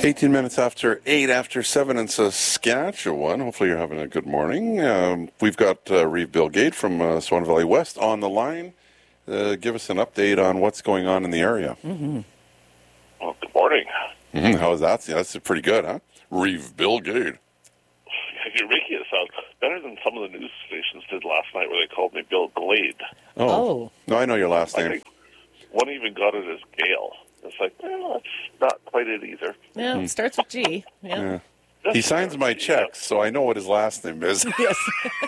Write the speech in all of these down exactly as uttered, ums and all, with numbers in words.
eighteen minutes after eight, after seven in Saskatchewan. Hopefully you're having a good morning. Um, we've got uh, Reeve Bilgate from uh, Swan Valley West on the line. Uh, give us an update on what's going on in the area. Mm-hmm. Well, good morning. Mm-hmm. How is that? Yeah, that's pretty good, huh? Reeve Bilgate. You're making it sound better than some of the news stations did last night where they called me Bill Glade. Oh. oh. No, I know your last name. I think one even got it as Gale. It's like, well, that's not quite it either. Yeah, it hmm. starts with G. Yeah. yeah. He signs my checks, so I know what his last name is. Yes.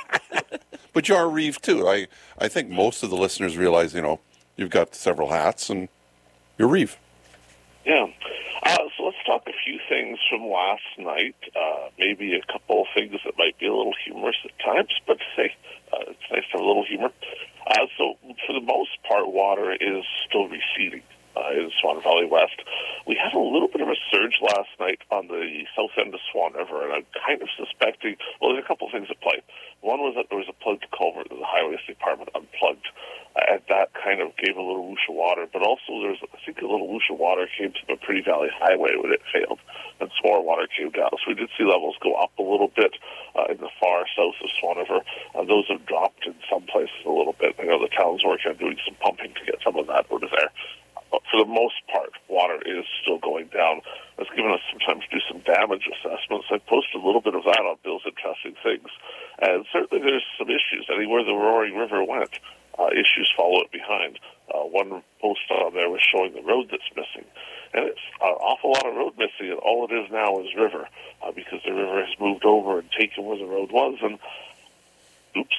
But you are Reeve, too. I, I think most of the listeners realize, you know, you've got several hats, and you're Reeve. Yeah. Uh, so let's talk a few things from last night. Uh, maybe a couple of things that might be a little humorous at times, but hey, uh, it's nice to have a little humor. Uh, so for the most part, water is still receding. Uh, in Swan Valley West. We had a little bit of a surge last night on the south end of Swan River, and I'm kind of suspecting, well, there's a couple of things at play. One was that there was a plugged culvert that the Highways Department unplugged, uh, and that kind of gave a little whoosh of water, but also there's, I think, a little whoosh of water came to the Pretty Valley Highway when it failed, and some more water came down. So we did see levels go up a little bit uh, in the far south of Swan River. Uh, those have dropped in some places a little bit. I know the town's working on doing some pumping to get some of that out of there. But for the most part, water is still going down. It's given us some time to do some damage assessments. I posted a little bit of that on Bill's Interesting Things. And certainly there's some issues. Anywhere the Roaring River went, uh, issues follow it behind. Uh, one post on there was showing the road that's missing. And it's an awful lot of road missing, and all it is now is river, uh, because the river has moved over and taken where the road was, and oops.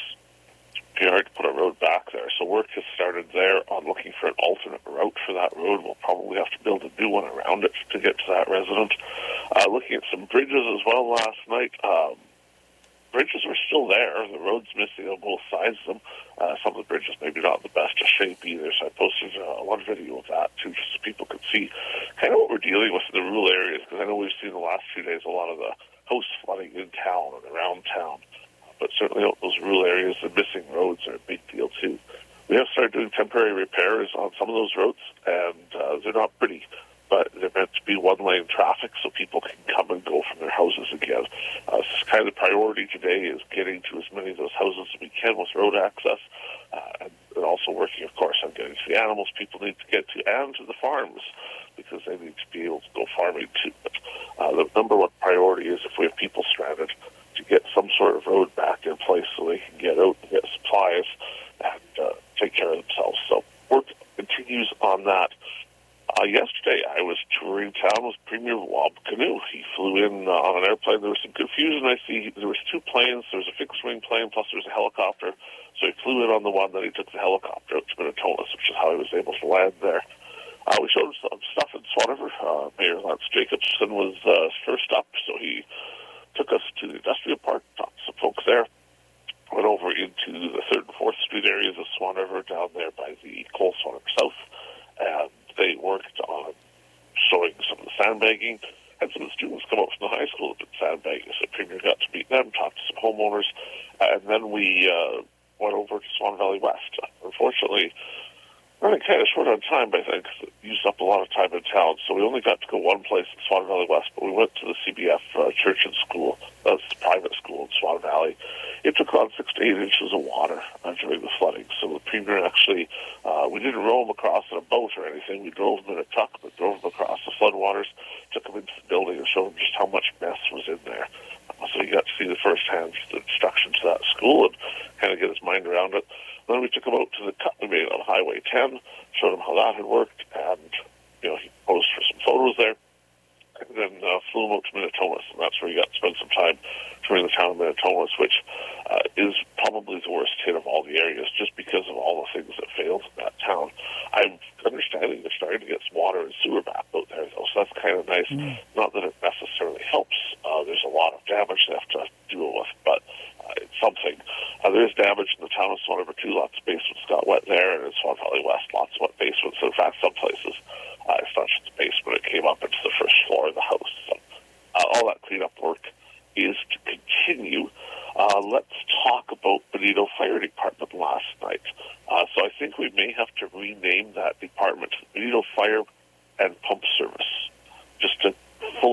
Hard to put a road back there. So work has started there on looking for an alternate route for that road. We'll probably have to build a new one around it to get to that resident. Uh, looking at some bridges as well last night. Um, bridges were still there. The road's missing on both sides of them. Uh, some of the bridges maybe not in the best of shape either, so I posted uh, one video of that too, just so people could see kind of what we're dealing with in the rural areas, because I know we've seen the last few days a lot of the house flooding in town and around town. But certainly those rural areas, the missing roads are a big deal, too. We have started doing temporary repairs on some of those roads, and uh, they're not pretty, but they're meant to be one-lane traffic so people can come and go from their houses again. Uh, so kind of the priority today is getting to as many of those houses as we can with road access, uh, and, and also working, of course, on getting to the animals people need to get to and to the farms, because they need to be able to go farming, too. But uh, the number one priority is if we have people stranded, to get some sort of road back in place so they can get out and get supplies and uh, take care of themselves. So work continues on that. Uh, yesterday, I was touring town with Premier Wab Canoe. He flew in uh, on an airplane. There was some confusion. I see there was two planes. There was a fixed-wing plane, plus there was a helicopter. So he flew in on the one, then he took the helicopter out to Minnetonka, which is how he was able to land there. Uh, we showed him some stuff in Swan River. Uh, Mayor Lance Jacobson was uh, first up, so he took us to the industrial park, talked to some folks there, went over into the third and fourth Street areas of Swan River down there by the Coal Swan River South, and they worked on showing some of the sandbagging. Had some of the students come up from the high school that did sandbagging, so Premier got to meet them, talked to some homeowners, and then we uh, went over to Swan Valley West. Unfortunately, running kind of short on time, I think, because it used up a lot of time in town. So we only got to go one place in Swan Valley West, but we went to the C B F uh, Church and School. That's the private school in Swan Valley. It took on six to eight inches of water uh, during the flooding. So the Premier actually, uh, we didn't row him across in a boat or anything. We drove him in a tuck, but drove him across the floodwaters, took him into the building and showed him just how much mess was in there. Uh, so he got to see the firsthand the destruction to that school and kind of get his mind around it. Then we took him out to the cut we made on Highway ten, showed him how that had worked, and you know he posed for some photos there, and then uh, flew him out to Minnetonka, and that's where he got to spend some time touring the town of Minnetonka, which uh, is probably the worst hit of all the areas, just because of all the things that failed in that town. I'm understanding they're starting to get some water and sewer back out there, though, so that's kind of nice. Mm. Not that it necessarily helps. Uh, there's a lot of damage they have to deal with, but uh, it's something. Uh, there is damage in the town of Swan River, too. Lots of basements got wet there, and in Swan Valley West, lots of wet basements. In fact, some places, uh, it's not just the basement, it came up into the first floor of the house. So, uh, all that cleanup work is to continue. Uh, let's talk about Benito Fire Department last night. Uh, so I think we may have to rename that department Benito Fire and Pump Service, just to fully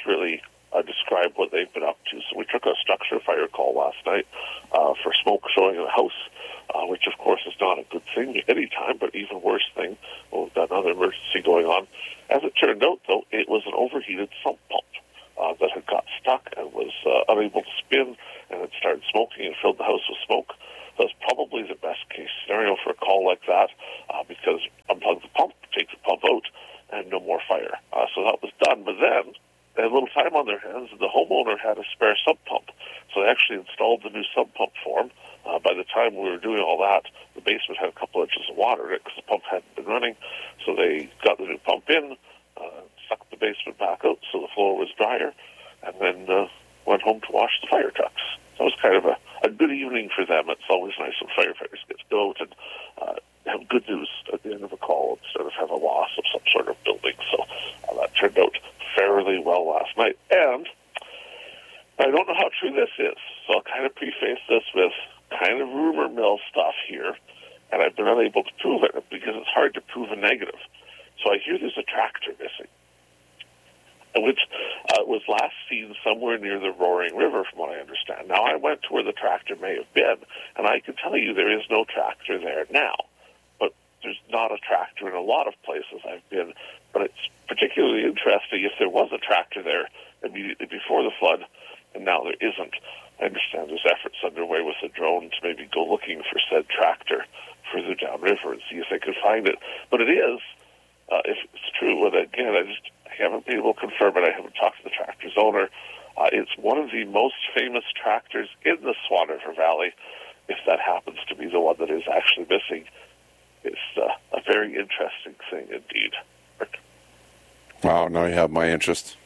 really uh, describe what they've been up to. So we took a structure fire call last night uh, for smoke showing in the house, uh, which of course is not a good thing any time, but even worse thing. Well, we've got another emergency going on. As it turned out, though, it was an overheated sump pump uh, that had got stuck and was uh, unable to spin, and it started smoking and filled the house with smoke. That's probably the best case scenario for a call like that, uh, because unplug the pump, take the pump out, and no more fire. Uh, so that was done. But then they had a little time on their hands, and the homeowner had a spare sump pump. So they actually installed the new sump pump for him. Uh, by the time we were doing all that, the basement had a couple inches of water in it because the pump hadn't been running. So they got the new pump in, uh, sucked the basement back out so the floor was drier, and then uh, went home to wash the fire trucks. So it was kind of a, a good evening for them. It's always nice when firefighters get to go out and uh, have good news at the end of a call instead of have a loss of some sort of building. So uh, that turned out fairly well last night. And I don't know how true this is, so I'll kind of preface this with kind of rumor mill stuff here, and I've been unable to prove it because it's hard to prove a negative. So I hear there's a tractor missing, which uh, was last seen somewhere near the Roaring River, from what I understand. Now, I went to where the tractor may have been, and I can tell you there is no tractor there now. But there's not a tractor in a lot of places I've been. But it's particularly interesting if there was a tractor there immediately before the flood, and now there isn't. I understand there's efforts underway with a drone to maybe go looking for said tractor further downriver and see if they could find it. But it is, uh, if it's true, and again, I just I haven't been able to confirm it. I haven't talked to the tractor's owner. Uh, it's one of the most famous tractors in the Swan River Valley. If that happens to be the one that is actually missing, it's uh, a very interesting thing indeed. Wow, now you have my interest.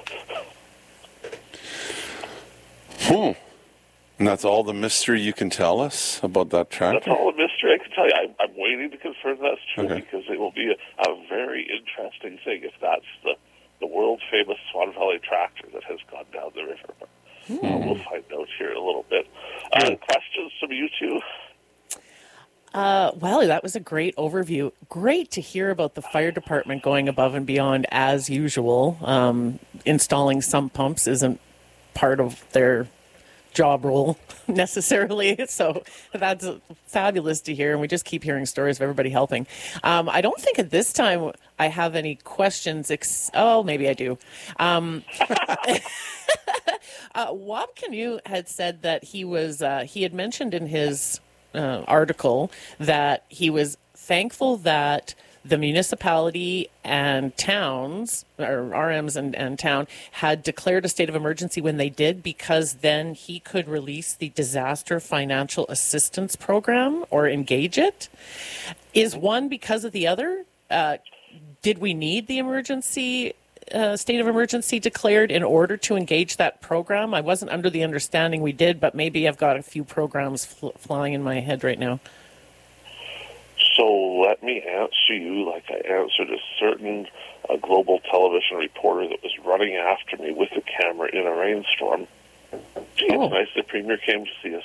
Hmm. And that's all the mystery you can tell us about that tractor? That's all the mystery I can tell you. I'm, I'm waiting to confirm that's true, okay, because it will be a, a very interesting thing if that's the, the world-famous Swan Valley tractor that has gone down the river. Hmm. Uh, we'll find out here in a little bit. Uh, yeah. Questions from you two? Uh, well, that was a great overview. Great to hear about the fire department going above and beyond as usual. Um, installing sump pumps isn't part of their job role necessarily, so that's fabulous to hear, and we just keep hearing stories of everybody helping. Um, I don't think at this time I have any questions. Ex- oh, maybe I do. Um, uh, Wab Kinew had said that he was uh, he had mentioned in his uh, article that he was thankful that the municipality and towns, or R Ms and, and town, had declared a state of emergency when they did, because then he could release the disaster financial assistance program or engage it. Is one because of the other? Uh, did we need the emergency uh, state of emergency declared in order to engage that program? I wasn't under the understanding we did, but maybe I've got a few programs fl- flying in my head right now. So let me answer you like I answered a certain uh, global television reporter that was running after me with a camera in a rainstorm. Gee, oh. It's nice the Premier came to see us.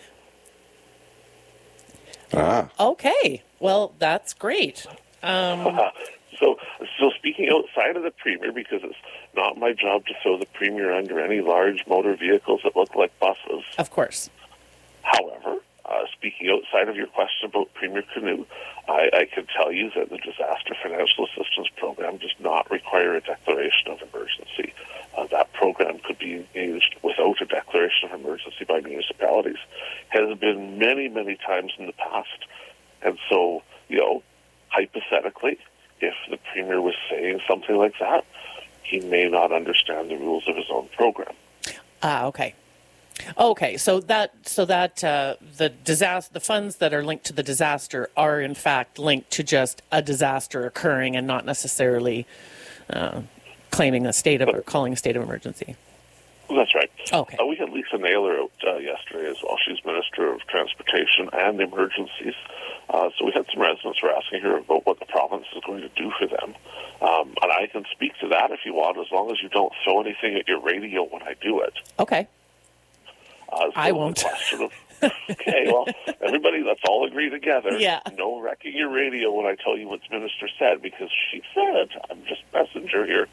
Ah. Okay. Well, that's great. Um, so, so speaking outside of the Premier, because it's not my job to throw the Premier under any large motor vehicles that look like buses. Of course. However, Uh, speaking outside of your question about Premier Kinew, I, I can tell you that the Disaster Financial Assistance Program does not require a declaration of emergency. Uh, that program could be engaged without a declaration of emergency by municipalities. Has been many, many times in the past. And so, you know, hypothetically, if the Premier was saying something like that, he may not understand the rules of his own program. Ah, okay. Okay, so that so that uh, the disaster, the funds that are linked to the disaster are in fact linked to just a disaster occurring, and not necessarily uh, claiming a state of or calling a state of emergency. That's right. Okay. Uh, we had Lisa Naylor out uh, yesterday as well. She's Minister of Transportation and Emergencies. Uh, so we had some residents who were asking her about what the province is going to do for them. Um, and I can speak to that if you want, as long as you don't throw anything at your radio when I do it. Okay. Uh, so I won't. Of, okay, well, everybody, let's all agree together. Yeah. No wrecking your radio when I tell you what the minister said, because she said, I'm just messenger here.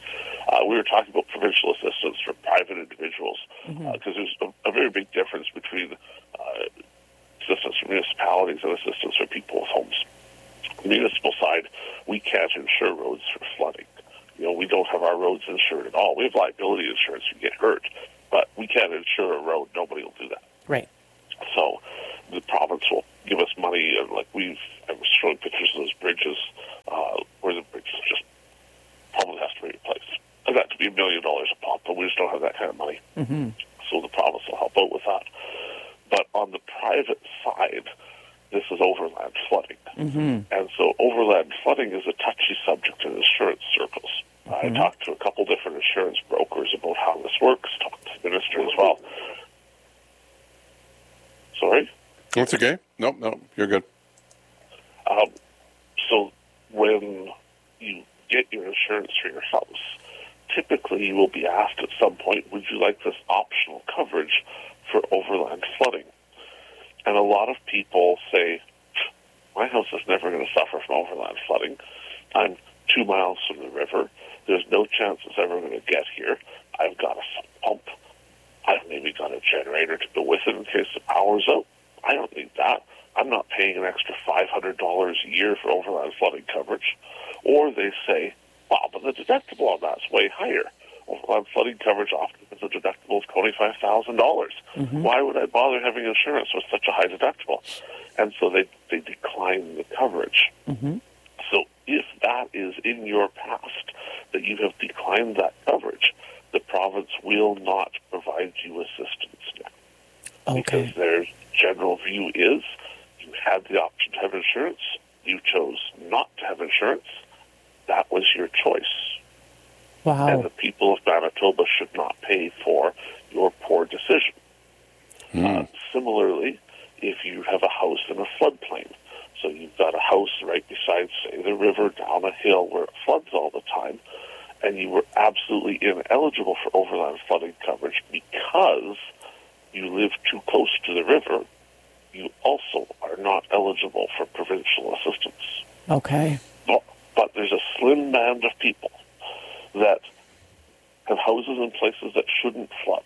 Uh, we were talking about provincial assistance for private individuals because mm-hmm. uh, there's a, a very big difference between uh, assistance for municipalities and assistance for people with homes. On the municipal side, we can't insure roads for flooding. You know, we don't have our roads insured at all. We have liability insurance if you get hurt, but we can't insure a road. Nobody will do that. Right. So the province will give us money, and like we've, I was showing pictures of those bridges uh, where the bridge just probably has to be replaced. And that could be a million dollars a pop, but we just don't have that kind of money. Mm-hmm. So the province will help out with that. But on the private side, this is overland flooding. Mm-hmm. And so overland flooding is a touchy subject in insurance circles. Mm-hmm. I talked to a couple different insurance brokers about how this works, talked to the minister as well. Sorry? That's okay. No, no, you're good. Um, so when you get your insurance for your house, typically you will be asked at some point, would you like this optional coverage for overland flooding? And a lot of people say, my house is never going to suffer from overland flooding. I'm two miles from the river. There's no chance it's ever going to get here. I've got a pump. I've maybe got a generator to go with it in case the power's out. I don't need that. I'm not paying an extra five hundred dollars a year for overland flooding coverage. Or they say, wow, but the deductible on that's way higher. Overland flooding coverage often has a deductible of twenty-five thousand dollars. Mm-hmm. Why would I bother having insurance with such a high deductible? And so they, they decline the coverage. Mm-hmm. So if that is in your past, that you have declined that coverage, the province will not provide you assistance now. Okay. Because their general view is you had the option to have insurance, you chose not to have insurance, that was your choice. Wow. And the people of Manitoba should not pay for your poor decision. Mm. Uh, similarly, if you have a house in a floodplain, so you've got a house right beside, say, the river down a hill where it floods all the time, and you were absolutely ineligible for overland flooding coverage because you live too close to the river, you also are not eligible for provincial assistance. Okay. But, but there's a slim band of people that have houses in places that shouldn't flood,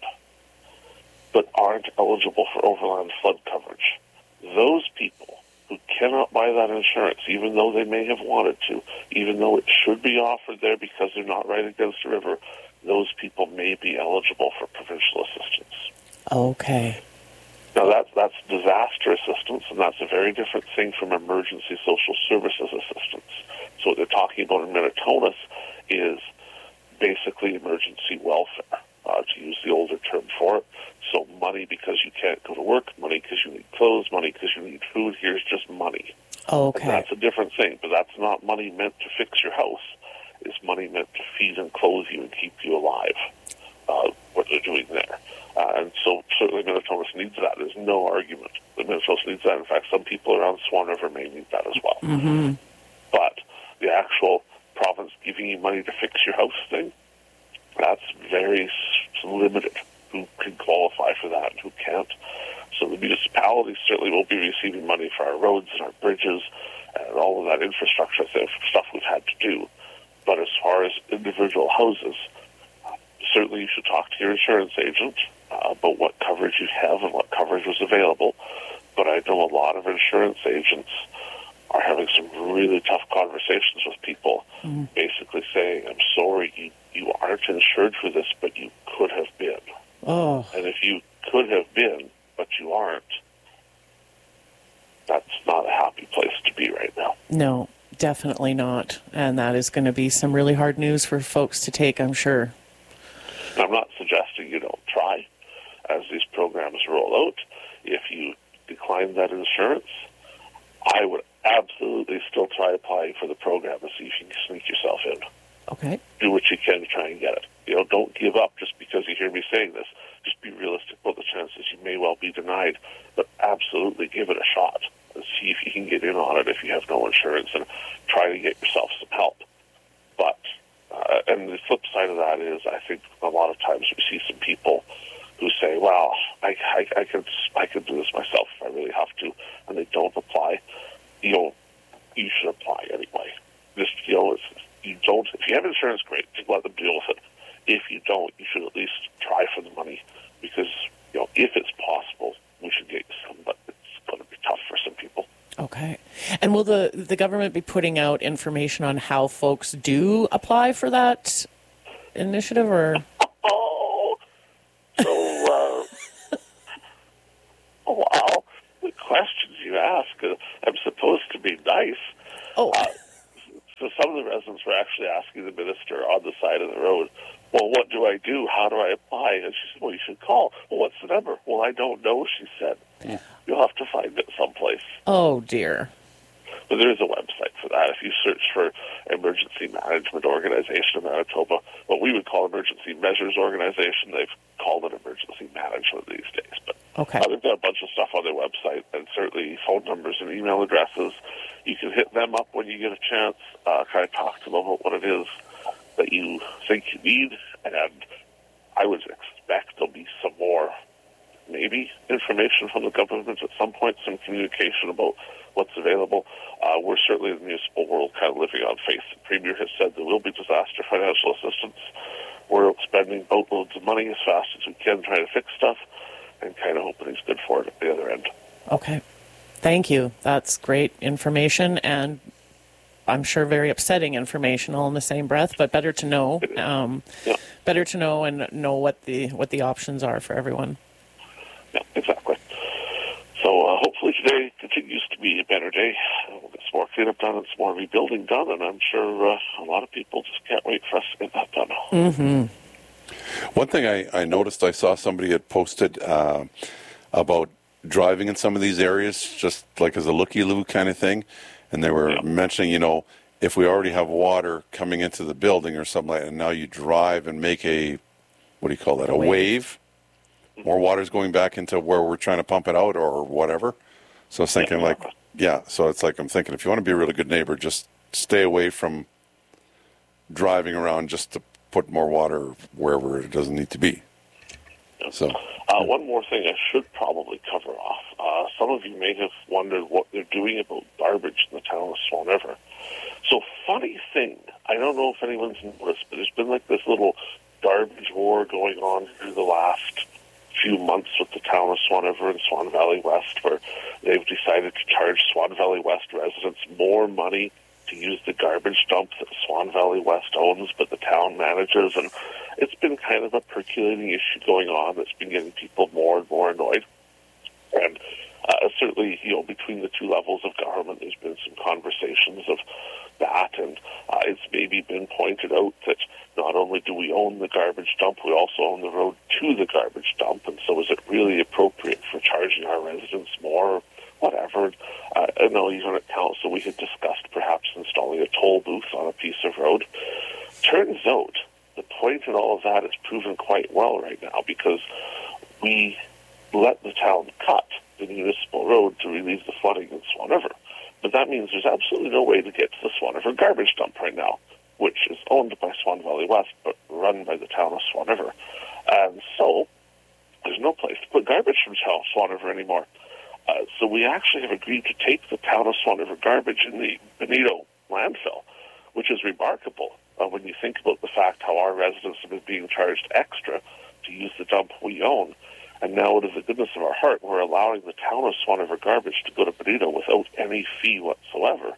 but aren't eligible for overland flood coverage. Those people who cannot buy that insurance, even though they may have wanted to, even though it should be offered there because they're not right against the river, those people may be eligible for provincial assistance. Okay. Now, that's, that's disaster assistance, and that's a very different thing from emergency social services assistance. So what they're talking about in Minnetonka is basically emergency welfare, uh, to use the older term for it. So money because you can't go to work, money because you need clothes, money because you need food. Here's just money. Okay. And that's a different thing, but that's not money meant to fix your house. It's money meant to feed and clothe you and keep you alive, uh, what they're doing there. Uh, and so certainly Minnesota needs that. There's no argument that Minnesota needs that. In fact, some people around Swan River may need that as well. Mm-hmm. But the actual province giving you money to fix your house thing, that's very limited who can qualify for that and who can't. So the municipalities certainly will be receiving money for our roads and our bridges and all of that infrastructure stuff we've had to do. But as far as individual houses, certainly you should talk to your insurance agent uh, about what coverage you have and what coverage was available. But I know a lot of insurance agents are having some really tough conversations with people, mm-hmm. basically saying, I'm sorry, you, you aren't insured for this, but you could have been. Oh. And if you could have been, but you aren't, that's not a happy place to be right now. No, definitely not. And that is going to be some really hard news for folks to take, I'm sure. I'm not suggesting you don't try as these programs roll out. If you decline that insurance, I would absolutely still try applying for the program and see if you can sneak yourself in. Okay. Do what you can to try and get it. You know, don't give up just because you hear me saying this. Just be realistic about the chances you may well be denied, but absolutely give it a shot and see if you can get in on it if you have no insurance and try to get yourself some help. But, uh, and the flip side of that is I think a lot of times we see some people who say, well, I, I, I could I could do this myself if I really have to, and they don't apply. You know, you should apply anyway. Just, you know, it's, you don't, if you have insurance, great, just let them deal with it. will the the government be putting out information on how folks do apply for that initiative, or? Oh, so uh, oh, wow, the questions you ask. Uh, I'm supposed to be nice. Oh. Uh, so some of the residents were actually asking the minister on the side of the road, well, what do I do? How do I apply? And she said, well, you should call. Well, what's the number? Well, I don't know, she said. Yeah. You'll have to find it someplace. Oh, dear. But there is a website for that. If you search for Emergency Management Organization of Manitoba, what we would call Emergency Measures Organization, they've called it Emergency Management these days. But okay. uh, they've got a bunch of stuff on their website, and certainly phone numbers and email addresses. You can hit them up when you get a chance, uh, kind of talk to them about what it is that you think you need, and I would expect there'll be some more, maybe, information from the government at some point, some communication about what's available. Uh, we're certainly in the municipal world kind of living on faith. The Premier has said there will be disaster financial assistance. We're spending boatloads of money as fast as we can trying to fix stuff, and kind of hoping he's good for it at the other end. Okay. Thank you. That's great information, and I'm sure very upsetting information all in the same breath, but better to know. Um, yeah. Better to know and know what the what the options are for everyone. Yeah, exactly. So uh, hopefully today continues to be a better day. We'll get some more cleanup done and some more rebuilding done, and I'm sure uh, a lot of people just can't wait for us to get that done. Mm-hmm. One thing I, I noticed, I saw somebody had posted uh, about driving in some of these areas, just like as a looky-loo kind of thing, and they were yeah. mentioning, you know, if we already have water coming into the building or something like that, and now you drive and make a, what do you call that, a, a wave, wave. More water's going back into where we're trying to pump it out or whatever. So I was thinking, like, yeah, so it's like I'm thinking, if you want to be a really good neighbor, just stay away from driving around just to put more water wherever it doesn't need to be. So, uh, one more thing I should probably cover off. Uh, some of you may have wondered what they're doing about garbage in the town of Swan River. So, funny thing, I don't know if anyone's noticed, but there's been like this little garbage war going on through the last few months with the town of Swan River and Swan Valley West, where they've decided to charge Swan Valley West residents more money to use the garbage dump that Swan Valley West owns, but the town manages, and it's been kind of a percolating issue going on that's been getting people more and more annoyed. And uh, certainly, you know, between the two levels of government, there's been some conversations of that, and uh, it's maybe been pointed out that not only do we own the garbage dump, we also own the road to the garbage dump, and so is it really appropriate for charging our residents more? Whatever. Uh, I know even at council we had discussed perhaps installing a toll booth on a piece of road. Turns out the point in all of that is proven quite well right now, because we let the town cut the municipal road to relieve the flooding in Swan River. But that means there's absolutely no way to get to the Swan River garbage dump right now, which is owned by Swan Valley West but run by the town of Swan River. And so there's no place to put garbage from Swan River anymore. Uh, so we actually have agreed to take the town of Swan River garbage in the Bonito landfill, which is remarkable uh, when you think about the fact how our residents have been being charged extra to use the dump we own. And now, out of the goodness of our heart, we're allowing the town of Swan River garbage to go to Bonito without any fee whatsoever.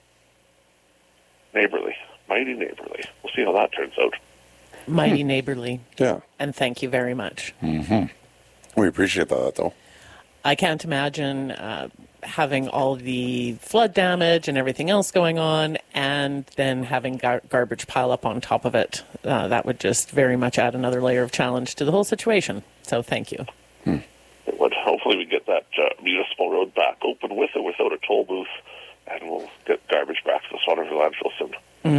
Neighborly. Mighty neighborly. We'll see how that turns out. Mighty hmm. neighborly. Yeah. And thank you very much. Mm-hmm. We appreciate that, though. I can't imagine uh, having all the flood damage and everything else going on and then having gar- garbage pile up on top of it. Uh, that would just very much add another layer of challenge to the whole situation. So thank you. Hmm. It would. Hopefully we get that uh, municipal road back open with or without a toll booth, and we'll get garbage back to the Swan River landfill soon.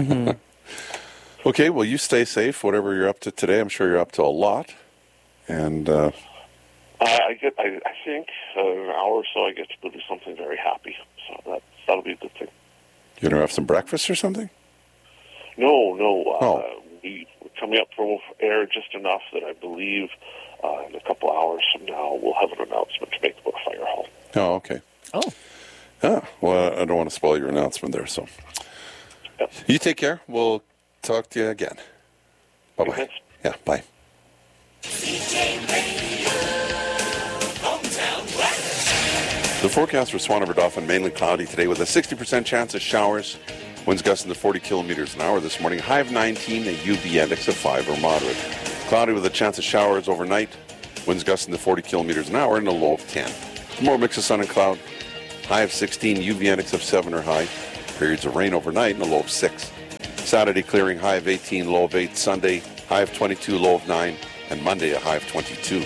Mm-hmm. Okay, well, you stay safe, whatever you're up to today. I'm sure you're up to a lot. And... Uh, Uh, I get. I, I think uh, an hour or so I get to go do something very happy. So that that'll be a good thing. You gonna have some breakfast or something? No, no. Uh, oh. we, we're coming up for air just enough that I believe uh, in a couple hours from now we'll have an announcement to make about Fire Hall. Oh, okay. Oh. Ah, well, I don't want to spoil your announcement there, so. Yep. You take care. We'll talk to you again. Bye-bye. Thanks. Yeah, bye. C J Radio, Hometown West. The forecast for Swan River Dauphin, mainly cloudy today with a sixty percent chance of showers. Winds gusting to forty kilometers an hour this morning. High of nineteen, a U V index of five or moderate. Cloudy with a chance of showers overnight. Winds gusting to forty kilometers an hour and a low of ten. Tomorrow, mix of sun and cloud. High of sixteen, U V index of seven or high. Periods of rain overnight and a low of six. Saturday, clearing, high of eighteen, low of eight. Sunday, high of twenty-two, low of nine. And Monday, a high of twenty-two.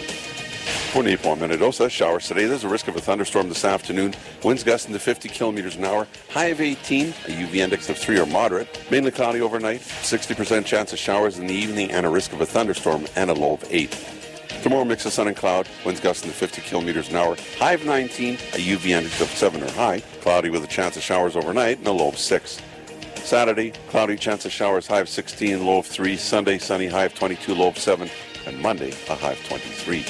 For Nipawin, Minnedosa, showers today. There's a risk of a thunderstorm this afternoon. Winds gusting to fifty kilometers an hour. High of eighteen, a U V index of three or moderate. Mainly cloudy overnight. sixty percent chance of showers in the evening and a risk of a thunderstorm and a low of eight. Tomorrow, mix of sun and cloud. Winds gusting to fifty kilometers an hour. High of nineteen, a U V index of seven or high. Cloudy with a chance of showers overnight and a low of six. Saturday, cloudy, chance of showers, high of sixteen, low of three. Sunday, sunny, high of twenty-two, low of seven. And Monday, a high of twenty-three.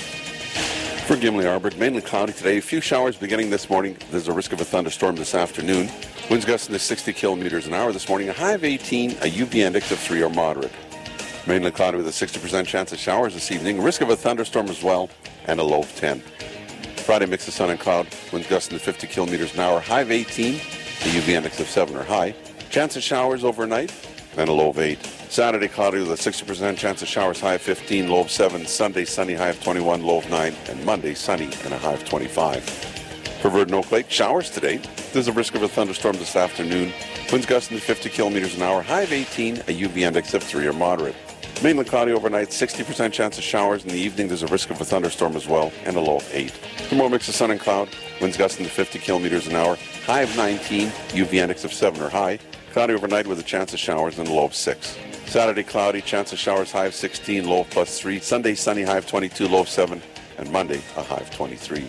For Gimli-Arberg, mainly cloudy today. A few showers beginning this morning. There's a risk of a thunderstorm this afternoon. Winds gusting to sixty kilometers an hour this morning. A high of eighteen, a U V index of three or moderate. Mainly cloudy with a sixty percent chance of showers this evening. Risk of a thunderstorm as well, and a low of ten. Friday, mix of sun and cloud. Winds gusting to fifty kilometers an hour. High of eighteen, a U V index of seven or high. Chance of showers overnight, and a low of eight. Saturday, cloudy with a sixty percent chance of showers, high of fifteen, low of seven. Sunday, sunny, high of twenty-one, low of nine. And Monday, sunny, and a high of twenty-five. For Verdon Oak Lake, showers today. There's a risk of a thunderstorm this afternoon. Winds gusting to fifty kilometers an hour, high of eighteen, a U V index of three or moderate. Mainly cloudy overnight, sixty percent chance of showers. In the evening, there's a risk of a thunderstorm as well, and a low of eight. Tomorrow, mix of sun and cloud. Winds gusting to fifty kilometers an hour, high of nineteen, U V index of seven or high. Cloudy overnight with a chance of showers and a low of six. Saturday, cloudy, chance of showers, high of sixteen, low of plus three. Sunday, sunny, high of twenty-two, low of seven. And Monday, a high of twenty-three.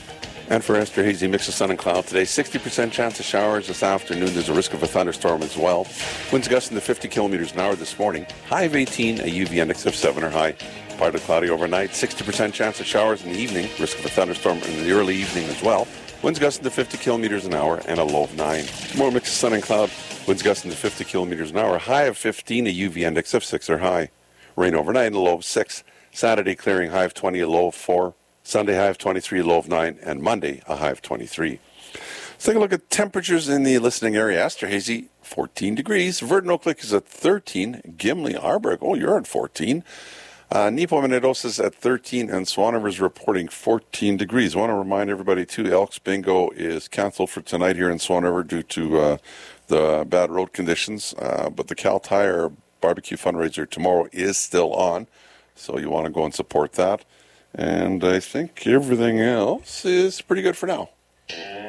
And for Esterhazy, mix of sun and cloud today. sixty percent chance of showers this afternoon. There's a risk of a thunderstorm as well. Winds gusting to fifty kilometers an hour this morning. High of eighteen, a U V index of seven or high. Partly cloudy overnight. sixty percent chance of showers in the evening. Risk of a thunderstorm in the early evening as well. Winds gusting to fifty kilometers an hour and a low of nine. Tomorrow, mix of sun and cloud. Winds gusting to fifty kilometers an hour. High of fifteen, a U V index of six or high. Rain overnight and a low of six. Saturday, clearing, high of twenty, a low of four. Sunday, high of twenty-three, low of nine. And Monday, a high of twenty-three. Let's take a look at temperatures in the listening area. Esterhazy, fourteen degrees. Verdon Oak Lake is at thirteen. Gimli-Arberg, oh, you're at fourteen. Uh, Nipawin, Minnedosa is at thirteen, and Swan River is reporting fourteen degrees. I want to remind everybody, too, Elks Bingo is canceled for tonight here in Swan River due to uh, the bad road conditions. Uh, but the Cal Tire barbecue fundraiser tomorrow is still on, so you want to go and support that. And I think everything else is pretty good for now.